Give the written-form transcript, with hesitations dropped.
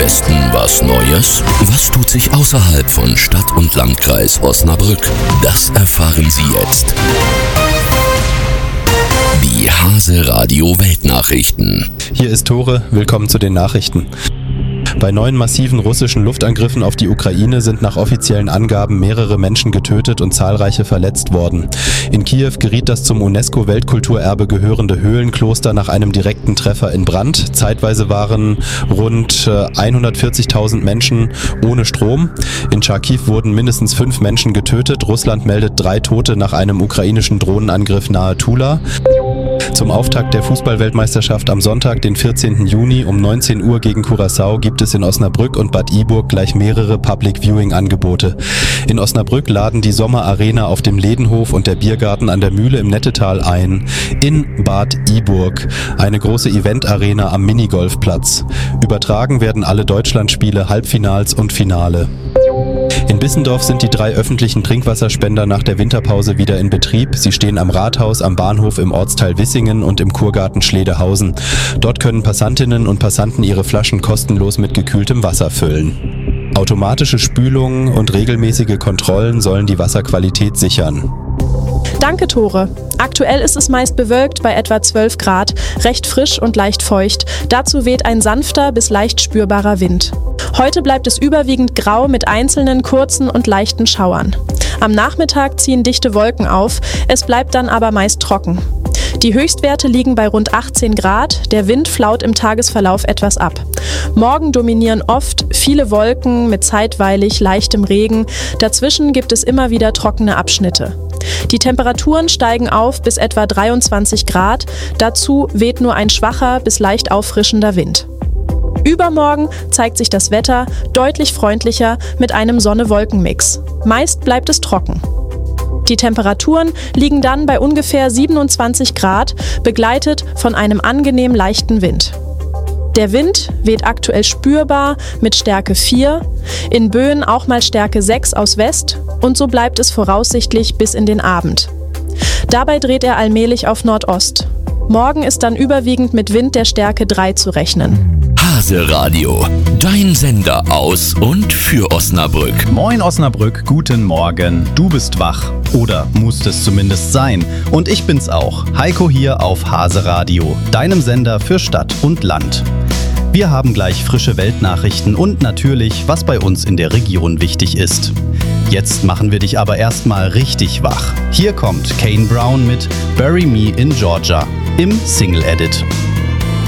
Westen was Neues? Was tut sich außerhalb von Stadt und Landkreis Osnabrück? Das erfahren Sie jetzt. Die Hase Radio Weltnachrichten. Hier ist Tore, willkommen zu den Nachrichten. Bei 9 massiven russischen Luftangriffen auf die Ukraine sind nach offiziellen Angaben mehrere Menschen getötet und zahlreiche verletzt worden. In Kiew geriet das zum UNESCO-Weltkulturerbe gehörende Höhlenkloster nach einem direkten Treffer in Brand. Zeitweise waren rund 140.000 Menschen ohne Strom. In Charkiw wurden mindestens 5 Menschen getötet. Russland meldet 3 Tote nach einem ukrainischen Drohnenangriff nahe Tula. Zum Auftakt der Fußball-Weltmeisterschaft am Sonntag, den 14. Juni um 19 Uhr gegen Curaçao, gibt es in Osnabrück und Bad Iburg gleich mehrere Public-Viewing-Angebote. In Osnabrück laden die Sommerarena auf dem Ledenhof und der Biergarten an der Mühle im Nettetal ein. In Bad Iburg eine große Event-Arena am Minigolfplatz. Übertragen werden alle Deutschlandspiele, Halbfinals und Finale. In Bissendorf sind die 3 öffentlichen Trinkwasserspender nach der Winterpause wieder in Betrieb. Sie stehen am Rathaus, am Bahnhof im Ortsteil Wissingen und im Kurgarten Schledehausen. Dort können Passantinnen und Passanten ihre Flaschen kostenlos mit gekühltem Wasser füllen. Automatische Spülungen und regelmäßige Kontrollen sollen die Wasserqualität sichern. Danke, Tore. Aktuell ist es meist bewölkt bei etwa 12 Grad, recht frisch und leicht feucht. Dazu weht ein sanfter bis leicht spürbarer Wind. Heute bleibt es überwiegend grau mit einzelnen kurzen und leichten Schauern. Am Nachmittag ziehen dichte Wolken auf, es bleibt dann aber meist trocken. Die Höchstwerte liegen bei rund 18 Grad, der Wind flaut im Tagesverlauf etwas ab. Morgen dominieren oft viele Wolken mit zeitweilig leichtem Regen, dazwischen gibt es immer wieder trockene Abschnitte. Die Temperaturen steigen auf bis etwa 23 Grad, dazu weht nur ein schwacher bis leicht auffrischender Wind. Übermorgen zeigt sich das Wetter deutlich freundlicher mit einem Sonne-Wolken-Mix. Meist bleibt es trocken. Die Temperaturen liegen dann bei ungefähr 27 Grad, begleitet von einem angenehm leichten Wind. Der Wind weht aktuell spürbar mit Stärke 4, in Böen auch mal Stärke 6 aus West und so bleibt es voraussichtlich bis in den Abend. Dabei dreht er allmählich auf Nordost. Morgen ist dann überwiegend mit Wind der Stärke 3 zu rechnen. Hase Radio, dein Sender aus und für Osnabrück. Moin Osnabrück, guten Morgen. Du bist wach. Oder musst es zumindest sein. Und ich bin's auch. Heiko hier auf Hase Radio, deinem Sender für Stadt und Land. Wir haben gleich frische Weltnachrichten und natürlich, was bei uns in der Region wichtig ist. Jetzt machen wir dich aber erstmal richtig wach. Hier kommt Kane Brown mit Bury Me in Georgia im Single Edit.